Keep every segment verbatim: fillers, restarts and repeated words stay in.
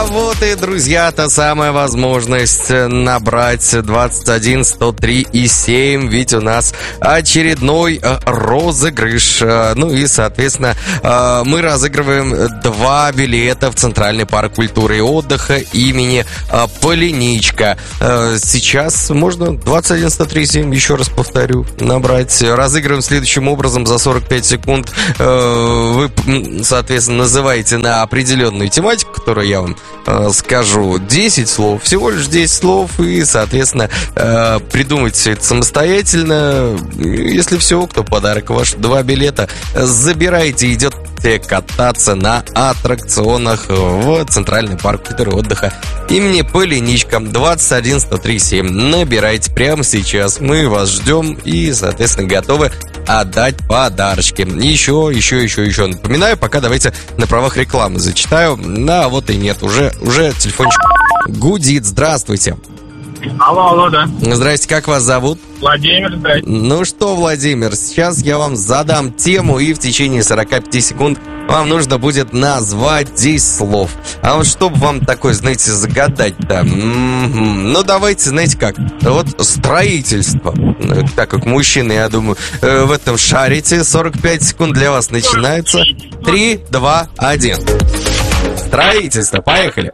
работает, друзья, та самая возможность набрать двадцать один сто три и семь, ведь у нас очередной розыгрыш. Ну и, соответственно, мы разыгрываем два билета в Центральный парк культуры и отдыха имени Полиничка. Сейчас можно двадцать один сто три и семь, еще раз повторю, набрать. Разыгрываем следующим образом: за сорок пять секунд вы, соответственно, называете на определенную тематику, которую я вам э, скажу, десять слов, всего лишь десять слов, и, соответственно, э, придумайте все это самостоятельно. Если все, кто подарок ваш, два билета забирайте, идете кататься на аттракционах в Центральный парк культуры и отдыха имени Полиничка. Двадцать один сто три семь набирайте прямо сейчас, мы вас ждем и, соответственно, готовы отдать подарочки. Еще, еще, еще, еще напоминаю, пока давайте на правах рекламы зачитаю. Да, вот и нет, уже, уже телефончик гудит. Здравствуйте. Алло, алло, да. Здрасте, как вас зовут? Владимир, здрасте. Ну что, Владимир, сейчас я вам задам тему, и в течение сорок пять секунд вам нужно будет назвать десять слов. А вот чтобы вам такое, знаете, загадать-то, м-м-м, ну давайте, знаете как, вот строительство. Так как мужчины, я думаю, в этом шарите. сорок пять секунд для вас начинается. три, два, один. Строительство, поехали.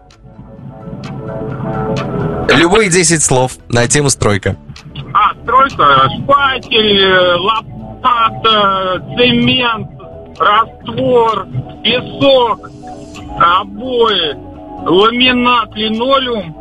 Любые десять слов на тему стройка. А, стройка, шпатель, лопата, цемент, раствор, песок, обои, ламинат, линолеум.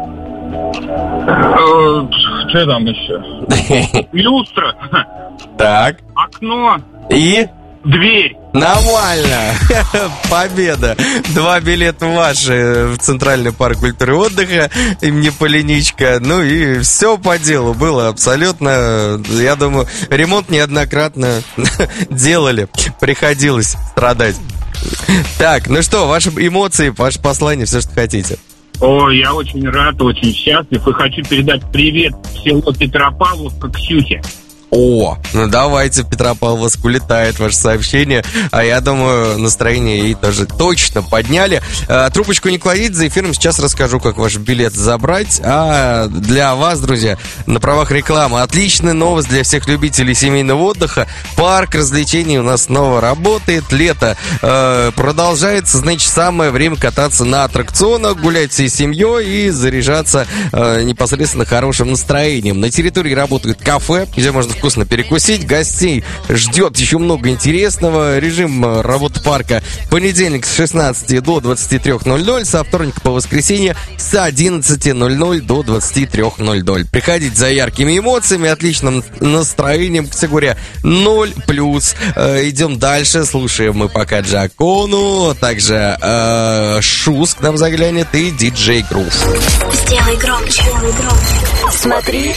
Что там еще? Люстра. Так. Окно. И? Дверь. Нормально. Победа. Два билета ваши в Центральный парк культуры и отдыха имени Полиничка. Ну и все по делу было абсолютно. Я думаю, ремонт неоднократно делали. Приходилось страдать. Так, ну что, ваши эмоции, ваше послание, все, что хотите. О, я очень рад, очень счастлив и хочу передать привет в село Петропавловка Ксюхе. О, ну давайте, Петропавловск, улетает ваше сообщение. А я думаю, настроение ей тоже точно подняли. а, Трубочку не кладите, за эфиром сейчас расскажу, как ваш билет забрать. А для вас, друзья, на правах рекламы, отличная новость для всех любителей семейного отдыха. Парк развлечений у нас снова работает. Лето э, продолжается, значит, самое время кататься на аттракционах, гулять всей семьей и заряжаться э, непосредственно хорошим настроением. На территории работает кафе, где можно вкусно перекусить. Гостей ждет еще много интересного. Режим работы парка: понедельник с шестнадцати до двадцати трёх ноль-ноль, со вторника по воскресенье с одиннадцати ноль-ноль до двадцати трёх ноль-ноль. Приходите за яркими эмоциями, отличным настроением, категория ноль плюс. Э, идем дальше, слушаем мы пока Джакону, также э, Шус к нам заглянет и диджей Грув. Сделай громче, сделай громче. Смотри